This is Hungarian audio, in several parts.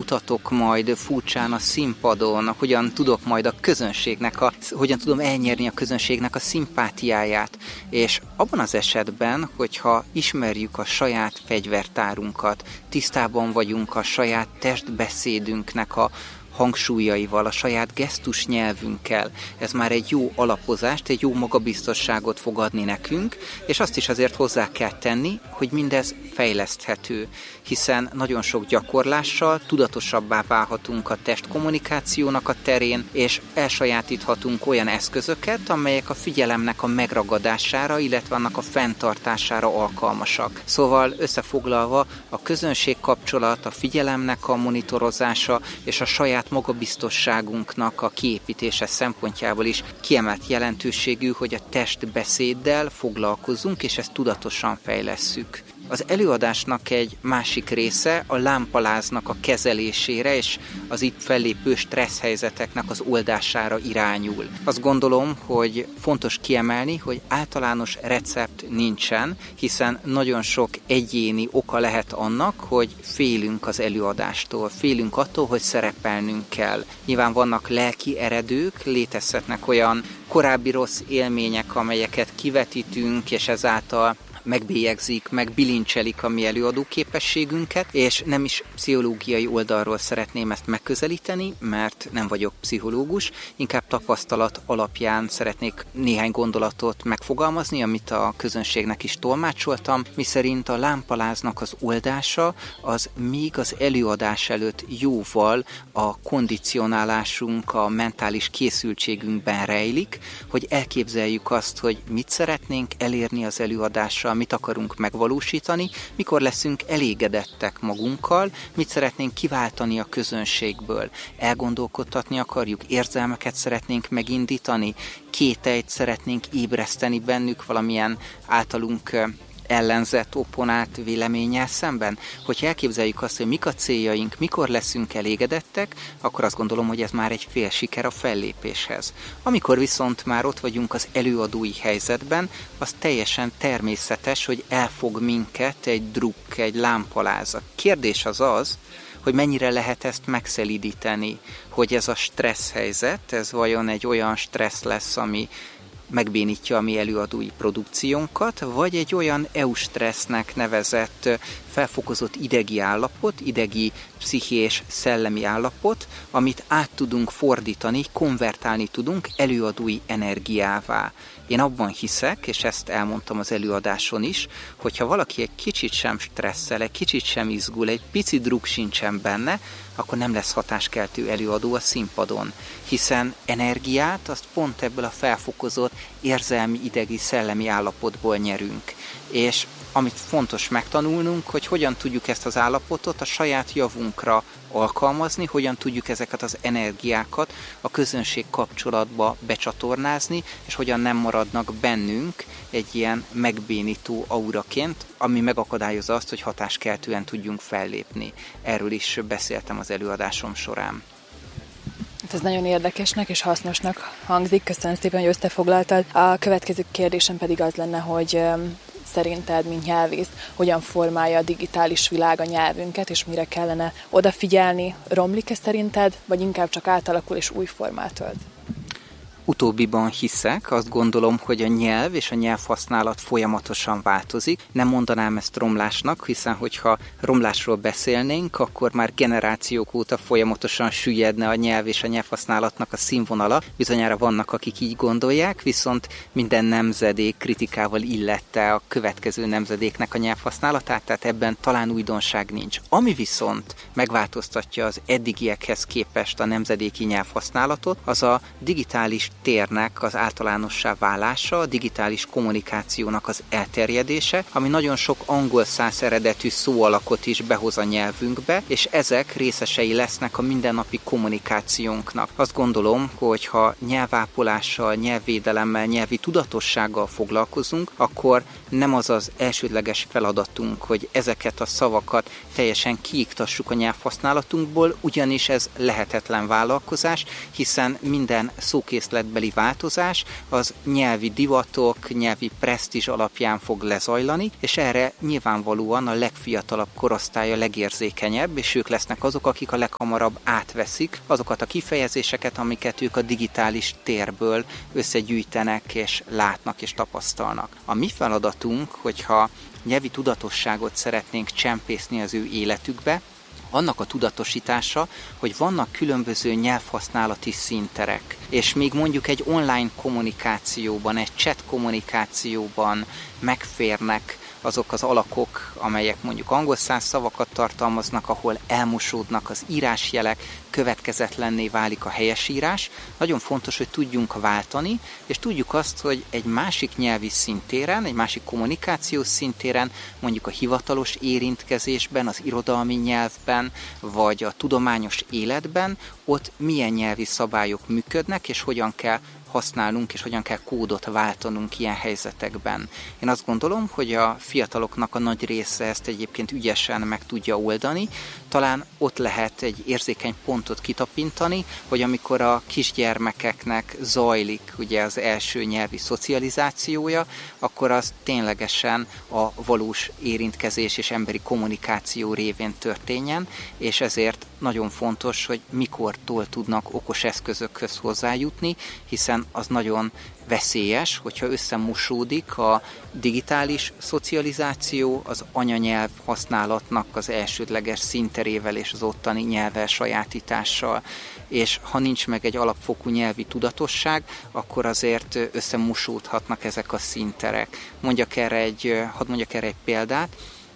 mutatok majd furcsán a színpadon, hogyan tudok majd hogyan tudom elnyerni a közönségnek a szimpátiáját. És abban az esetben, hogyha ismerjük a saját fegyvertárunkat, tisztában vagyunk a saját testbeszédünknek a hangsúlyaival, a saját gesztus nyelvünkkel. Ez már egy jó alapozást, egy jó magabiztosságot fog adni nekünk, és azt is azért hozzá kell tenni, hogy mindez fejleszthető, hiszen nagyon sok gyakorlással tudatosabbá válhatunk a testkommunikációnak a terén, és elsajátíthatunk olyan eszközöket, amelyek a figyelemnek a megragadására, illetve annak a fenntartására alkalmasak. Szóval összefoglalva, a közönségkapcsolat, a figyelemnek a monitorozása és a saját magabiztosságunknak a kiépítése szempontjából is kiemelt jelentőségű, hogy a testbeszéddel foglalkozzunk, és ezt tudatosan fejlesszük. Az előadásnak egy másik része a lámpaláznak a kezelésére és az itt fellépő stressz helyzeteknek az oldására irányul. Azt gondolom, hogy fontos kiemelni, hogy általános recept nincsen, hiszen nagyon sok egyéni oka lehet annak, hogy félünk az előadástól, félünk attól, hogy szerepelnünk kell. Nyilván vannak lelki eredők, létezhetnek olyan korábbi rossz élmények, amelyeket kivetítünk, és ezáltal megbélyegzik, megbilincselik a mi előadó képességünket, és nem is pszichológiai oldalról szeretném ezt megközelíteni, mert nem vagyok pszichológus, inkább tapasztalat alapján szeretnék néhány gondolatot megfogalmazni, amit a közönségnek is tolmácsoltam, miszerint a lámpaláznak az oldása az még az előadás előtt jóval a kondicionálásunk, a mentális készültségünkben rejlik, hogy elképzeljük azt, hogy mit szeretnénk elérni az előadással, mit akarunk megvalósítani, mikor leszünk elégedettek magunkkal, mit szeretnénk kiváltani a közönségből, elgondolkodtatni akarjuk, érzelmeket szeretnénk megindítani, kételyt szeretnénk ébreszteni bennük valamilyen általunk ellenzett, opponált véleménnyel szemben. Hogyha elképzeljük azt, hogy mik a céljaink, mikor leszünk elégedettek, akkor azt gondolom, hogy ez már egy fél siker a fellépéshez. Amikor viszont már ott vagyunk az előadói helyzetben, az teljesen természetes, hogy elfog minket egy drukk, egy lámpaláz. A kérdés az, hogy mennyire lehet ezt megszelídíteni, hogy ez a stressz helyzet, ez vajon egy olyan stressz lesz, ami megbénítja a mi előadói produkciónkat, vagy egy olyan eustressznek nevezett felfokozott idegi állapot, idegi, pszichés, szellemi állapot, amit át tudunk fordítani, konvertálni tudunk előadói energiává. Én abban hiszek, és ezt elmondtam az előadáson is, hogyha valaki egy kicsit sem stresszel, egy kicsit sem izgul, egy pici druk sincsen benne, akkor nem lesz hatáskeltő előadó a színpadon, hiszen energiát azt pont ebből a felfokozott érzelmi, idegi, szellemi állapotból nyerünk. És amit fontos megtanulnunk, hogy hogyan tudjuk ezt az állapotot a saját javunkra alkalmazni, hogyan tudjuk ezeket az energiákat a közönség kapcsolatba becsatornázni, és hogyan nem maradnak bennünk egy ilyen megbénító auraként, ami megakadályozza azt, hogy hatáskeltően tudjunk fellépni. Erről is beszéltem az előadásom során. Ez nagyon érdekesnek és hasznosnak hangzik. Köszönöm szépen, hogy összefoglaltad. A következő kérdésem pedig az lenne, hogy szerinted, mint nyelvész, hogyan formálja a digitális világ a nyelvünket, és mire kellene odafigyelni? Romlik-e szerinted, vagy inkább csak átalakul és új formát ölt? Utóbbiban hiszek, azt gondolom, hogy a nyelv és a nyelvhasználat folyamatosan változik. Nem mondanám ezt romlásnak, hiszen hogyha romlásról beszélnénk, akkor már generációk óta folyamatosan süllyedne a nyelv és a nyelvhasználatnak a színvonala. Bizonyára vannak, akik így gondolják, viszont minden nemzedék kritikával illette a következő nemzedéknek a nyelvhasználatát, tehát ebben talán újdonság nincs. Ami viszont megváltoztatja az eddigiekhez képest a nemzedéki nyelvhasználatot, az a digitális térnek az általánossá válása, a digitális kommunikációnak az elterjedése, ami nagyon sok angol száz eredetű szóalakot is behoz a nyelvünkbe, és ezek részesei lesznek a mindennapi kommunikációnknak. Azt gondolom, hogy ha nyelvápolással, nyelvvédelemmel, nyelvi tudatossággal foglalkozunk, akkor nem az az elsődleges feladatunk, hogy ezeket a szavakat teljesen kiiktassuk a nyelvhasználatunkból, ugyanis ez lehetetlen vállalkozás, hiszen minden szókészletben jövőbeli változás az nyelvi divatok, nyelvi presztízs alapján fog lezajlani, és erre nyilvánvalóan a legfiatalabb korosztály a legérzékenyebb, és ők lesznek azok, akik a leghamarabb átveszik azokat a kifejezéseket, amiket ők a digitális térből összegyűjtenek, és látnak, és tapasztalnak. A mi feladatunk, hogyha nyelvi tudatosságot szeretnénk csempészni az ő életükbe, annak a tudatosítása, hogy vannak különböző nyelvhasználati színterek, és még mondjuk egy online kommunikációban, egy chat kommunikációban megférnek azok az alakok, amelyek mondjuk angol száz szavakat tartalmaznak, ahol elmosódnak az írásjelek, következetlenné válik a helyesírás. Nagyon fontos, hogy tudjunk váltani, és tudjuk azt, hogy egy másik nyelvi szintéren, egy másik kommunikációs szintéren, mondjuk a hivatalos érintkezésben, az irodalmi nyelvben, vagy a tudományos életben, ott milyen nyelvi szabályok működnek, és hogyan kell használnunk, és hogyan kell kódot váltanunk ilyen helyzetekben. Én azt gondolom, hogy a fiataloknak a nagy része ezt egyébként ügyesen meg tudja oldani. Talán ott lehet egy érzékeny pontot kitapintani, hogy amikor a kisgyermekeknek zajlik ugye az első nyelvi szocializációja, akkor az ténylegesen a valós érintkezés és emberi kommunikáció révén történjen, és ezért nagyon fontos, hogy mikortól tudnak okos eszközökhöz hozzájutni, hiszen az nagyon veszélyes, hogyha összemosódik a digitális szocializáció az anyanyelv használatnak az elsődleges színterével és az ottani nyelvvel sajátítással. És ha nincs meg egy alapfokú nyelvi tudatosság, akkor azért összemosódhatnak ezek a színterek. Hadd mondjak erre egy példát.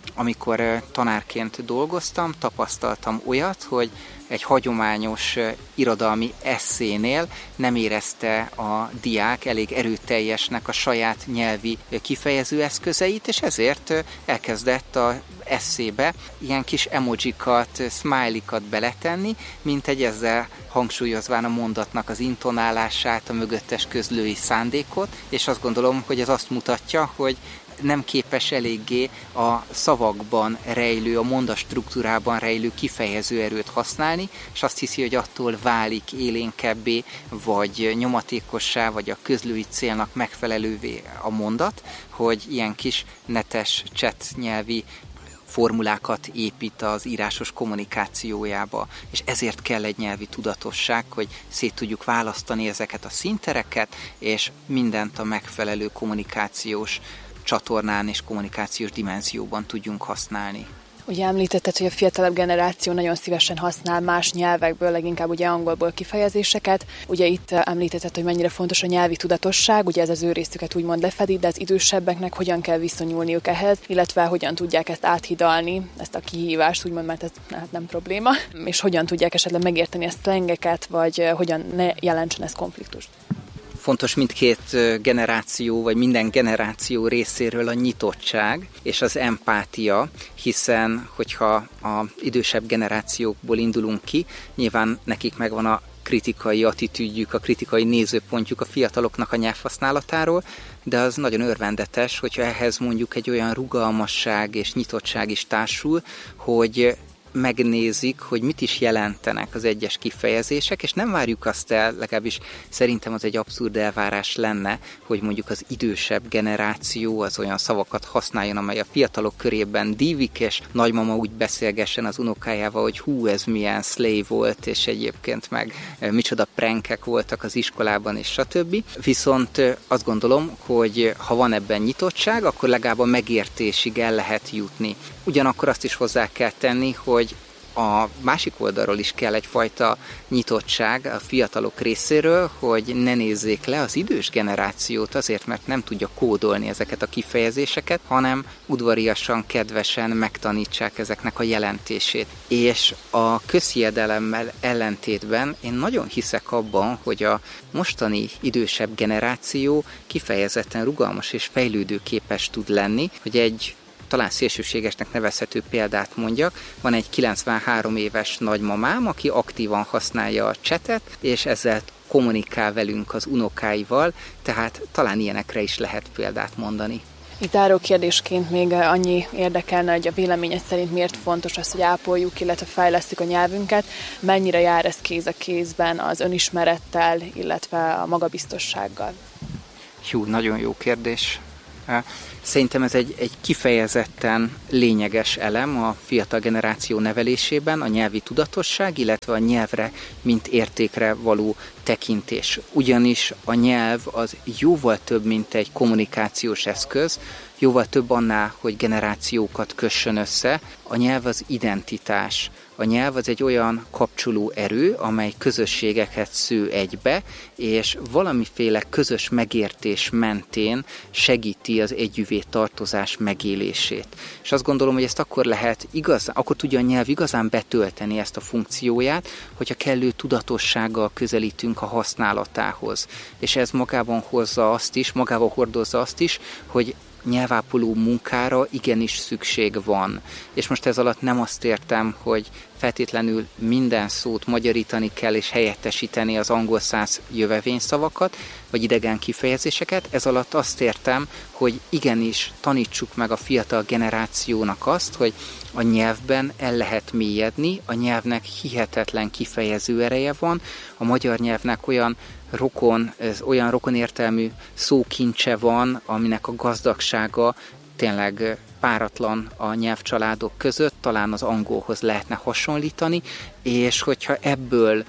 Amikor tanárként dolgoztam, tapasztaltam olyat, hogy egy hagyományos irodalmi esszénél nem érezte a diák elég erőteljesnek a saját nyelvi kifejező eszközeit, és ezért elkezdett az esszébe ilyen kis emojikat, smiley-kat beletenni, mint egy ezzel hangsúlyozván a mondatnak az intonálását, a mögöttes közlői szándékot, és azt gondolom, hogy ez azt mutatja, hogy nem képes eléggé a szavakban rejlő, a mondat struktúrában rejlő kifejező erőt használni, és azt hiszi, hogy attól válik élénkebbé, vagy nyomatékossá, vagy a közlői célnak megfelelővé a mondat, hogy ilyen kis netes chat nyelvi formulákat épít az írásos kommunikációjába, és ezért kell egy nyelvi tudatosság, hogy szét tudjuk választani ezeket a színtereket, és mindent a megfelelő kommunikációs csatornán és kommunikációs dimenzióban tudjunk használni. Ugye említetted, hogy a fiatalabb generáció nagyon szívesen használ más nyelvekből, leginkább ugye angolból kifejezéseket. Ugye itt említetted, hogy mennyire fontos a nyelvi tudatosság, ugye ez az ő részüket úgymond lefedi, de az idősebbeknek hogyan kell viszonyulniuk ehhez, illetve hogyan tudják ezt áthidalni, ezt a kihívást, úgymond, mert ez nem probléma, és hogyan tudják esetleg megérteni a szlengeket, vagy hogyan ne jelentsen ez konfliktust. Fontos mindkét generáció, vagy minden generáció részéről a nyitottság és az empátia, hiszen hogyha az idősebb generációkból indulunk ki, nyilván nekik megvan a kritikai attitűdjük, a kritikai nézőpontjuk a fiataloknak a nyelvhasználatáról, de az nagyon örvendetes, hogyha ehhez mondjuk egy olyan rugalmasság és nyitottság is társul, hogy megnézik, hogy mit is jelentenek az egyes kifejezések, és nem várjuk azt el, legalábbis szerintem az egy abszurd elvárás lenne, hogy mondjuk az idősebb generáció az olyan szavakat használjon, amely a fiatalok körében dívik, és nagymama úgy beszélgessen az unokájával, hogy hú, ez milyen slay volt, és egyébként meg micsoda prankek voltak az iskolában, és stb. Viszont azt gondolom, hogy ha van ebben nyitottság, akkor legalább a megértésig el lehet jutni. Ugyanakkor azt is hozzá kell tenni, hogy a másik oldalról is kell egyfajta nyitottság a fiatalok részéről, hogy ne nézzék le az idős generációt azért, mert nem tudja kódolni ezeket a kifejezéseket, hanem udvariasan, kedvesen megtanítsák ezeknek a jelentését. És a közhiedelemmel ellentétben én nagyon hiszek abban, hogy a mostani idősebb generáció kifejezetten rugalmas és fejlődőképes tud lenni, hogy egy talán szélsőségesnek nevezhető példát mondjak. Van egy 93 éves nagymamám, aki aktívan használja a chatet, és ezzel kommunikál velünk az unokáival, tehát talán ilyenekre is lehet példát mondani. Itt záró kérdésként még annyi érdekelne, hogy a véleményed szerint miért fontos az, hogy ápoljuk, illetve fejlesztjük a nyelvünket, mennyire jár ez kéz a kézben az önismerettel, illetve a magabiztossággal? Nagyon jó kérdés. Szerintem ez egy kifejezetten lényeges elem a fiatal generáció nevelésében, a nyelvi tudatosság, illetve a nyelvre, mint értékre való tekintés. Ugyanis a nyelv az jóval több, mint egy kommunikációs eszköz, jóval több annál, hogy generációkat kössön össze. A nyelv az identitás. A nyelv az egy olyan kapcsoló erő, amely közösségeket sző egybe, és valamiféle közös megértés mentén segíti az együvé tartozás megélését. És azt gondolom, hogy ezt akkor tudja a nyelv igazán betölteni ezt a funkcióját, hogyha kellő tudatossággal közelítünk a használatához. És ez magával hordozza azt is, hogy nyelvápoló munkára igenis szükség van. És most ez alatt nem azt értem, hogy feltétlenül minden szót magyarítani kell és helyettesíteni az angol száz jövevényszavakat, vagy idegen kifejezéseket. Ez alatt azt értem, hogy igenis tanítsuk meg a fiatal generációnak azt, hogy a nyelvben el lehet mélyedni, a nyelvnek hihetetlen kifejező ereje van, a magyar nyelvnek olyan rokonértelmű szókincse van, aminek a gazdagsága tényleg páratlan a nyelvcsaládok között, talán az angolhoz lehetne hasonlítani, és hogyha ebből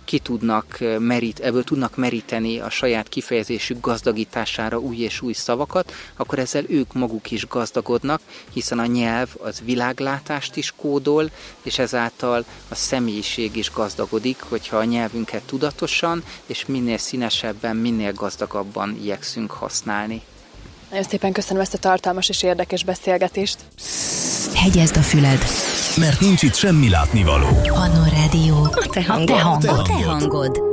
tudnak meríteni a saját kifejezésük gazdagítására új és új szavakat, akkor ezzel ők maguk is gazdagodnak, hiszen a nyelv az világlátást is kódol, és ezáltal a személyiség is gazdagodik, hogyha a nyelvünket tudatosan, és minél színesebben, minél gazdagabban igyekszünk használni. Nagyon szépen köszönöm ezt a tartalmas és érdekes beszélgetést. Hegyezd a füled, mert nincs itt semmi látnivaló. Annó Rádió. A te hangod.